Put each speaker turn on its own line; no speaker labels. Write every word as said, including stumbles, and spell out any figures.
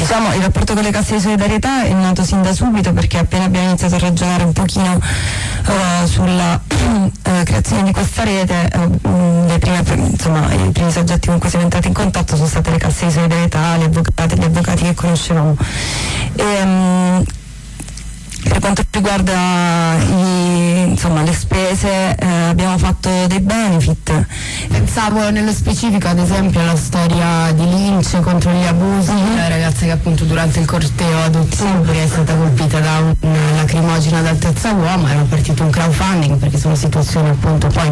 Diciamo, il rapporto con le casse di solidarietà è nato sin da subito, perché appena abbiamo iniziato a ragionare un pochino uh, sulla uh, creazione di questa rete, uh, le prime, insomma, i primi soggetti con cui siamo entrati in contatto sono state le casse di solidarietà, le avvocate, gli avvocati che conoscevamo. E, um, per quanto riguarda i, insomma, le spese, eh, abbiamo fatto dei benefit.
Pensavo nello specifico ad esempio alla storia di Lynch contro gli abusi, mm-hmm. la ragazza che appunto durante il corteo ad ottobre è stata colpita da una lacrimogena ad altezza uomo. Era partito un crowdfunding perché sono situazioni appunto poi